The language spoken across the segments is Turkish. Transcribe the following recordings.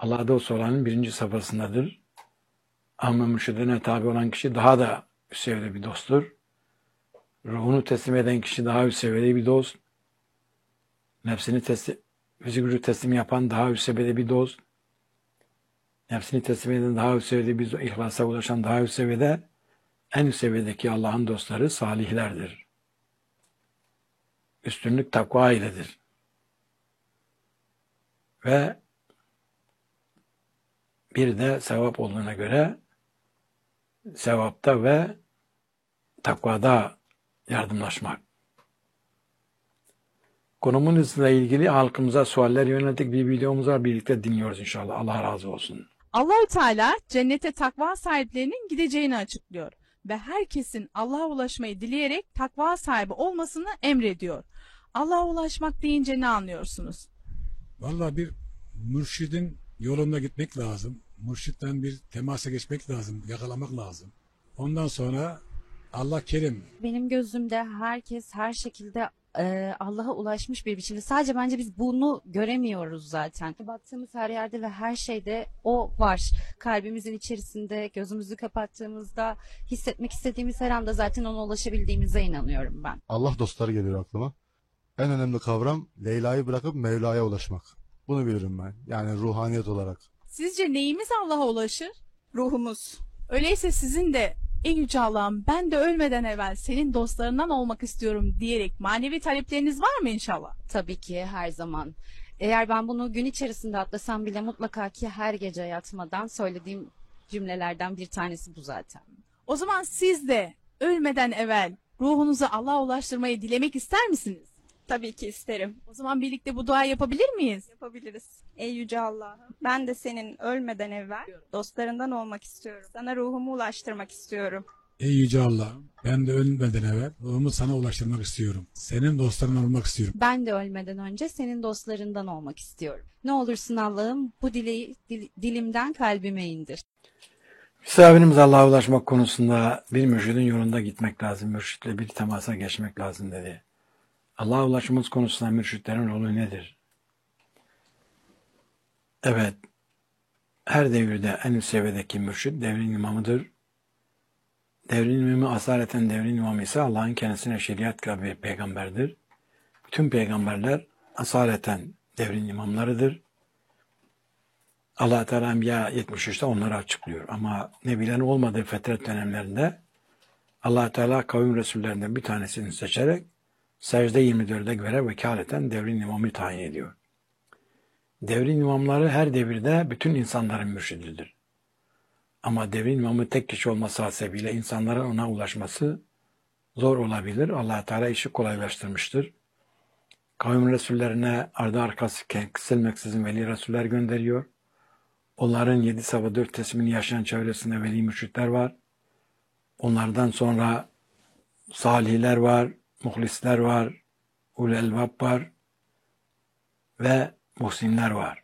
Allah'a dost olanın birinci safhasındadır. Ama mürşidine tabi olan kişi daha da üst seviyede bir dosttur. Ruhunu teslim eden kişi daha üst seviyede bir dost. Nefsini gücü teslim yapan daha üst seviyede bir dost. Nefsini teslim eden daha üst seviyede bir dost. İhlasa ulaşan daha üst seviyede. En üst seviyedeki Allah'ın dostları salihlerdir. Üstünlük takva iledir. Ve bir de sevap olduğuna göre sevapta ve takvada yardımlaşmak. Konumuzla ilgili halkımıza sualler yönelik bir videomuz var. Birlikte dinliyoruz inşallah. Allah razı olsun. Allahü Teala cennete takva sahiplerinin gideceğini açıklıyor ve herkesin Allah'a ulaşmayı dileyerek takva sahibi olmasını emrediyor. Allah'a ulaşmak deyince ne anlıyorsunuz? Vallahi bir mürşidin yolunda gitmek lazım. Mürşitten bir temasa geçmek lazım, yakalamak lazım. Ondan sonra Allah kerim. Benim gözümde herkes her şekilde Allah'a ulaşmış bir biçimde. Sadece bence biz bunu göremiyoruz zaten. Baktığımız her yerde ve her şeyde o var. Kalbimizin içerisinde, gözümüzü kapattığımızda, hissetmek istediğimiz her anda zaten ona ulaşabildiğimize inanıyorum ben. Allah dostları geliyor aklıma. En önemli kavram Leyla'yı bırakıp Mevla'ya ulaşmak. Bunu bilirim ben. Yani ruhaniyet olarak. Sizce neyimiz Allah'a ulaşır? Ruhumuz. Öyleyse sizin de ey yüce Allah'ım ben de ölmeden evvel senin dostlarından olmak istiyorum diyerek manevi talepleriniz var mı inşallah? Tabii ki her zaman. Eğer ben bunu gün içerisinde atlasam bile mutlaka ki her gece yatmadan söylediğim cümlelerden bir tanesi bu zaten. O zaman siz de ölmeden evvel ruhunuzu Allah'a ulaştırmayı dilemek ister misiniz? Tabii ki isterim. O zaman birlikte bu duayı yapabilir miyiz? Yapabiliriz. Ey Yüce Allah'ım, ben de senin ölmeden evvel dostlarından olmak istiyorum. Sana ruhumu ulaştırmak istiyorum. Ey Yüce Allah, ben de ölmeden evvel ruhumu sana ulaştırmak istiyorum. Senin dostların olmak istiyorum. Ben de ölmeden önce senin dostlarından olmak istiyorum. Ne olursun Allah'ım bu dileği dilimden kalbime indir. Misafirimiz Allah'a ulaşmak konusunda bir mürşidin yolunda gitmek lazım. Mürşitle bir temasa geçmek lazım dedi. Allah'a ulaşmamız konusunda mürşitlerin rolü nedir? Evet, her devirde en üst seviyedeki mürşit devrin imamıdır. Devrin imamı asaleten devrin imamı ise Allah'ın kendisine şeriat kılan bir peygamberdir. Bütün peygamberler asaleten devrin imamlarıdır. Allah-u Teala Enbiya 73'te onları açıklıyor. Ama nebilerin olmadığı fetret dönemlerinde Allah-u Teala kavim resullerinden bir tanesini seçerek secde 24'e göre vekaleten devrin imamı tayin ediyor. Devrin imamları her devirde bütün insanların mürşididir. Ama devrin imamı tek kişi olması hasebiyle insanların ona ulaşması zor olabilir. Allah Teala işi kolaylaştırmıştır. Kavim resullerine ardı arkası kısılmaksızın veli resuller gönderiyor. Onların 7 sabah 4 teslimini yaşayan çevresinde veli mürşitler var. Onlardan sonra salihler var, muhlisler var, ulul elbab var ve muhsinler var.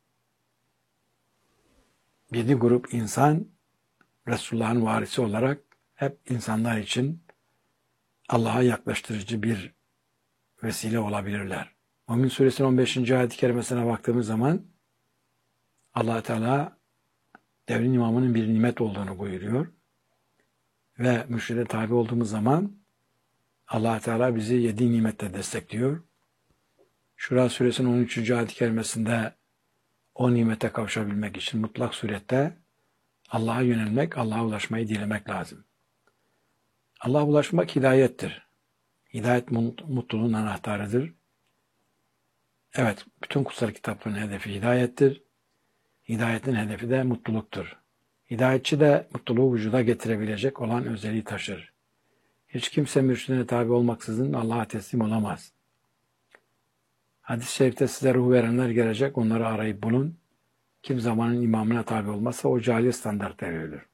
7 grup insan Resulullah'ın varisi olarak hep insanlar için Allah'a yaklaştırıcı bir vesile olabilirler. Mümin Suresinin 15. ayet-i kerimesine baktığımız zaman Allah Teala devrin imamının bir nimet olduğunu buyuruyor. Ve mürşide tabi olduğumuz zaman Allah Teala bizi 7 nimetle destekliyor. Şura Suresinin 13. ayet-i kerimesinde o nimete kavuşabilmek için mutlak surette Allah'a yönelmek, Allah'a ulaşmayı dilemek lazım. Allah'a ulaşmak hidayettir. Hidayet mutluluğun anahtarıdır. Evet, bütün kutsal kitapların hedefi hidayettir. Hidayetin hedefi de mutluluktur. Hidayetçi de mutluluğu vücuda getirebilecek olan özelliği taşır. Hiç kimse mürşidine tabi olmaksızın Allah'a teslim olamaz. Hadis-i şerifte size ruh verenler gelecek, onları arayıp bulun. Kim zamanın imamına tabi olmazsa o cahiliye standartları ölür.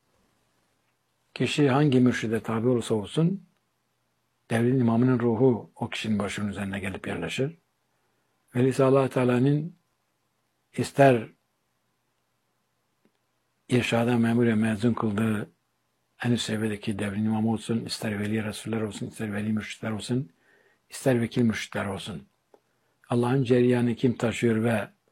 Kişi hangi mürşide tabi olursa olsun, devrin imamının ruhu o kişinin başının üzerine gelip yerleşir. Öyleyse Allah Teala'nın ister irşada memur ve mezun kıldığı en üst seviyedeki devrin imamı olsun, ister veli resuller olsun, ister veli mürşitler olsun, ister vekil mürşitler olsun. Allah'ın cereyanı kim taşıyor ve